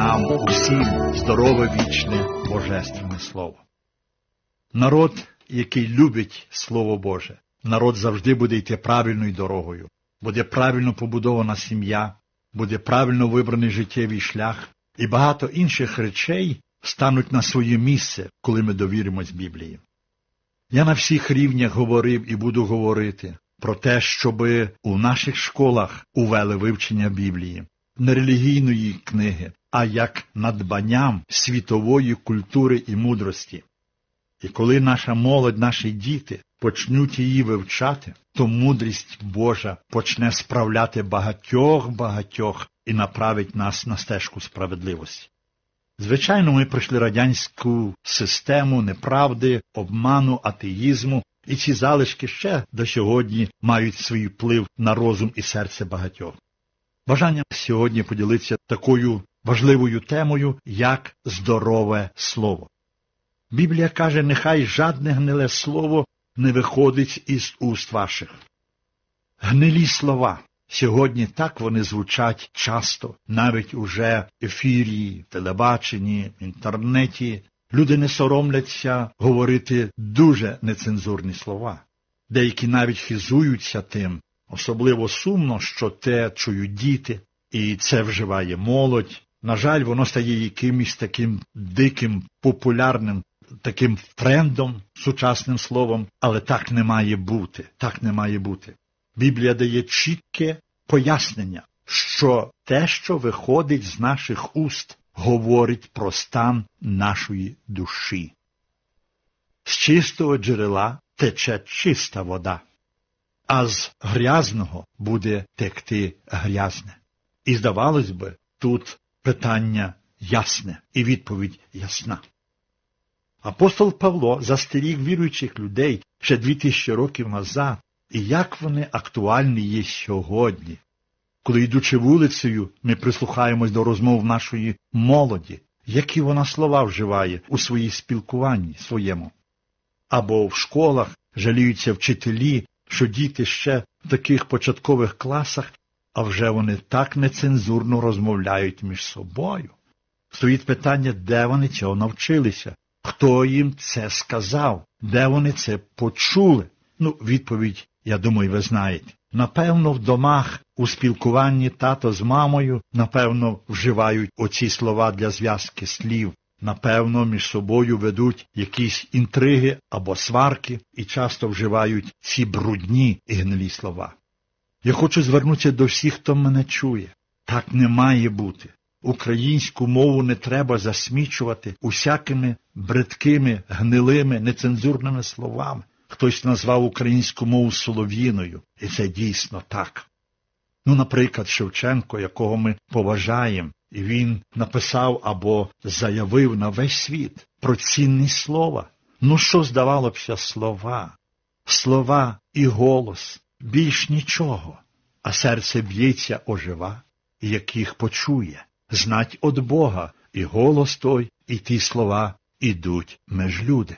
нам усім здорове, вічне, божественне слово. Народ, який любить Слово Боже, народ завжди буде йти правильною дорогою, буде правильно побудована сім'я, буде правильно вибраний життєвий шлях, і багато інших речей стануть на своє місце, коли ми довіримось Біблії. Я на всіх рівнях говорив і буду говорити про те, щоби у наших школах увели вивчення Біблії, не релігійної книги, а як надбанням світової культури і мудрості. І коли наша молодь, наші діти почнуть її вивчати, то мудрість Божа почне справляти багатьох і направить нас на стежку справедливості. Звичайно, ми пройшли радянську систему неправди, обману, атеїзму, і ці залишки ще до сьогодні мають свій вплив на розум і серце багатьох. Бажання сьогодні поділитися такою важливою темою, як здорове слово. Біблія каже, нехай жадне гниле слово не виходить із уст ваших. Гнилі слова. Сьогодні так вони звучать часто, навіть уже в ефірі, телебаченні, інтернеті. Люди не соромляться говорити дуже нецензурні слова. Деякі навіть хизуються тим. Особливо сумно, що те чують діти, і це вживає молодь. На жаль, воно стає якимось таким диким, популярним, таким трендом, сучасним словом, але так не має бути, так не має бути. Біблія дає чітке пояснення, що те, що виходить з наших уст, говорить про стан нашої душі. З чистого джерела тече чиста вода, а з грязного буде текти грязне. І, здавалось би, тут питання ясне і відповідь ясна. Апостол Павло застеріг віруючих людей ще 2000 років назад, і як вони актуальні є сьогодні. Коли, йдучи вулицею, ми прислухаємось до розмов нашої молоді, які вона слова вживає у своїй спілкуванні своєму. Або в школах жаліються вчителі, що діти ще в таких початкових класах, а вже вони так нецензурно розмовляють між собою. Стоїть питання, де вони цього навчилися, хто їм це сказав, де вони це почули. Відповідь, я думаю, ви знаєте. Напевно, в домах, у спілкуванні тато з мамою, напевно, вживають оці слова для зв'язки слів. Напевно, між собою ведуть якісь інтриги або сварки і часто вживають ці брудні і гнилі слова. Я хочу звернутися до всіх, хто мене чує. Так не має бути. Українську мову не треба засмічувати усякими бридкими, гнилими, нецензурними словами. Хтось назвав українську мову солов'їною, і це дійсно так. Наприклад, Шевченко, якого ми поважаємо, і він написав або заявив на весь світ про цінність слова. Що здавалося слова? Слова і голос, більш нічого, а серце б'ється ожива, яких почує. Знать од Бога, і голос той, і ті слова ідуть меж люди.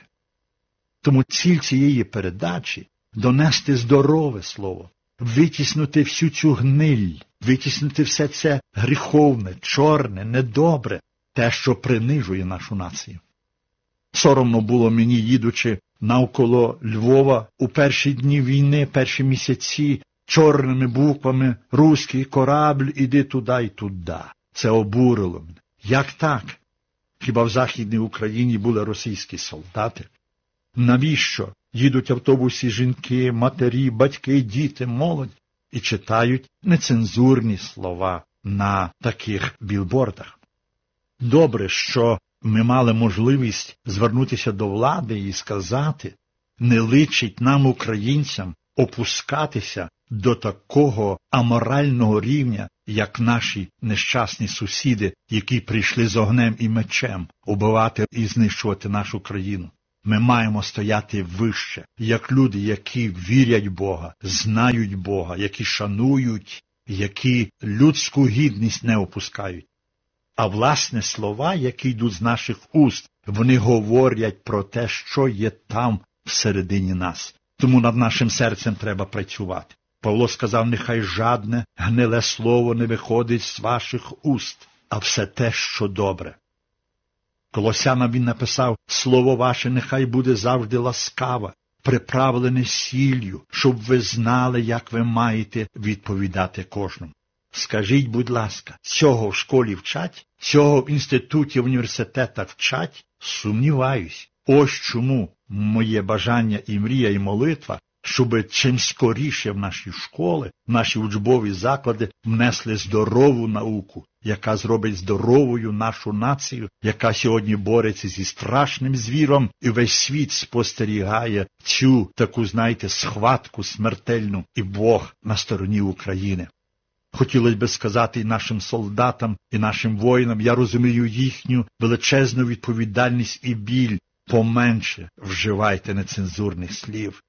Тому ціль цієї передачі – донести здорове слово, витіснути всю цю гниль, витіснити все це гріховне, чорне, недобре, те, що принижує нашу націю. Соромно було мені, їдучи навколо Львова у перші дні війни, перші місяці, чорними буквами «Руський корабль, іди туди і туди». Це обурило мене. Як так? Хіба в Західній Україні були російські солдати? Навіщо їдуть в автобусі жінки, матері, батьки, діти, молодь і читають нецензурні слова на таких білбордах? Добре, що ми мали можливість звернутися до влади і сказати, не личить нам, українцям, опускатися до такого аморального рівня, як наші нещасні сусіди, які прийшли з огнем і мечем убивати і знищувати нашу країну. Ми маємо стояти вище, як люди, які вірять Бога, знають Бога, які шанують, які людську гідність не опускають. А власне слова, які йдуть з наших уст, вони говорять про те, що є там всередині нас. Тому над нашим серцем треба працювати. Павло сказав, нехай жадне, гниле слово не виходить з ваших уст. а все те, що добре. Колосянам він написав: «Слово ваше нехай буде завжди ласкаве, приправлене сіллю, щоб ви знали, як ви маєте відповідати кожному». Скажіть, будь ласка, цього в школі вчать? Цього в інституті, в університетах вчать? Сумніваюсь. Ось чому моє бажання і мрія, і молитва, щоб чим скоріше в наші школи, в наші учбові заклади внесли здорову науку, яка зробить здоровою нашу націю, яка сьогодні бореться зі страшним звіром, і весь світ спостерігає цю таку, знаєте, схватку смертельну, і Бог на стороні України. Хотілося б сказати і нашим солдатам, і нашим воїнам: я розумію їхню величезну відповідальність і біль. Поменше вживайте нецензурних слів.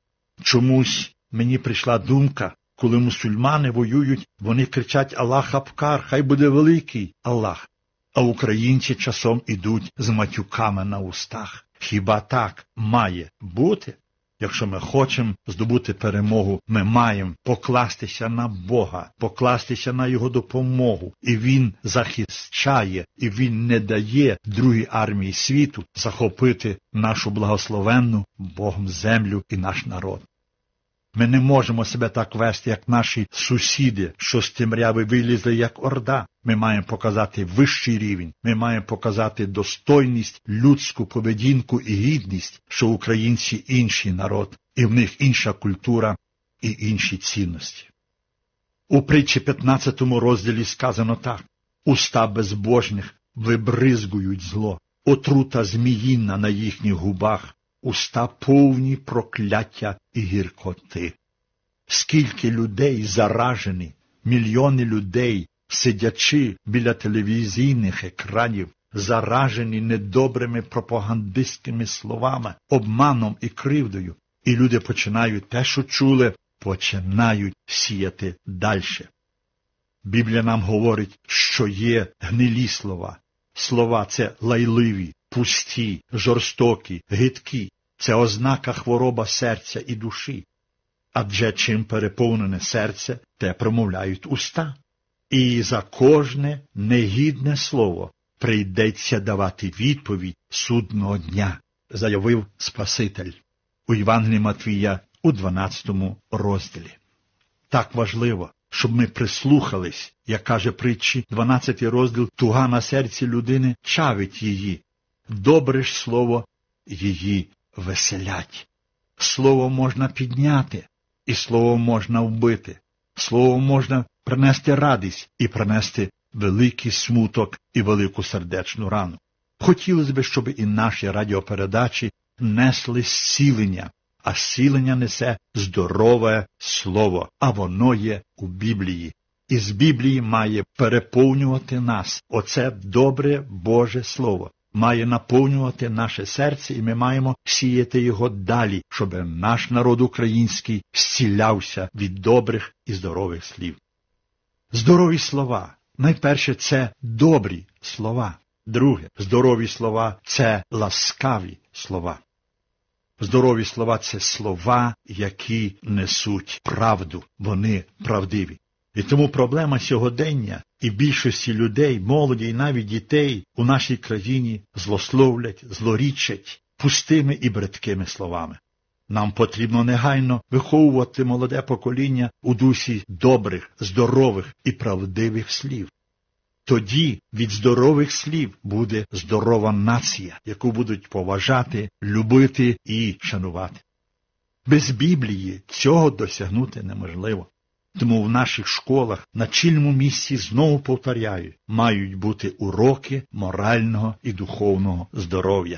Чомусь мені прийшла думка, коли мусульмани воюють, вони кричать «Аллах Акбар», хай буде великий Аллах, а українці часом ідуть з матюками на устах. Хіба так має бути? Якщо ми хочемо здобути перемогу, ми маємо покластися на Бога, покластися на Його допомогу. І Він захищає, і Він не дає другій армії світу захопити нашу благословенну Богом землю і наш народ. Ми не можемо себе так вести, як наші сусіди, що з темряви вилізли, як орда. Ми маємо показати вищий рівень, ми маємо показати достойність, людську поведінку і гідність, що українці інший народ, і в них інша культура і інші цінності. У притчі 15 розділі сказано так: «Уста безбожних вибризгують зло, отрута зміїна на їхніх губах, уста повні прокляття і гіркоти». Скільки людей заражені, мільйони людей, сидячи біля телевізійних екранів, заражені недобрими пропагандистськими словами, обманом і кривдою, і люди починають те, що чули, починають сіяти далі. Біблія нам говорить, що є гнилі слова. Слова – це лайливі, пусті, жорстокі, гидкі. Це ознака хвороба серця і душі. Адже чим переповнене серце, те промовляють уста. І за кожне негідне слово прийдеться давати відповідь судного дня, заявив Спаситель у Євангелії Матвія у 12 розділі. Так важливо, щоб ми прислухались, як каже притчі 12 розділ: «Туга на серці людини чавить її, добре ж слово її веселять». Слово можна підняти, і слово можна вбити. Слово можна принести радість і принести великий смуток і велику сердечну рану. Хотілося б, щоб і наші радіопередачі несли зцілення, а зцілення несе здорове слово, а воно є у Біблії. І з Біблії має переповнювати нас оце добре Боже Слово. Має наповнювати наше серце, і ми маємо сіяти його далі, щоб наш народ український зцілявся від добрих і здорових слів. Здорові слова. Найперше, це добрі слова. Друге, здорові слова – це ласкаві слова. Здорові слова – це слова, які несуть правду, вони правдиві. І тому проблема сьогодення і більшості людей, молоді і навіть дітей у нашій країні злословлять, злорічать пустими і бридкими словами. Нам потрібно негайно виховувати молоде покоління у дусі добрих, здорових і правдивих слів. Тоді від здорових слів буде здорова нація, яку будуть поважати, любити і шанувати. Без Біблії цього досягнути неможливо. Тому в наших школах на чільному місці, знову повторяю, мають бути уроки морального і духовного здоров'я.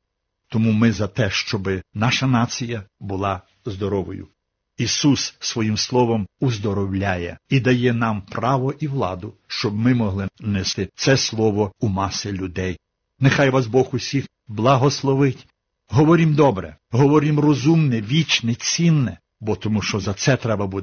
Тому ми за те, щоб наша нація була здоровою. Ісус своїм словом уздоровляє і дає нам право і владу, щоб ми могли нести це слово у маси людей. Нехай вас Бог усіх благословить. Говорім добре, говорім розумне, вічне, цінне, бо тому що за це треба буде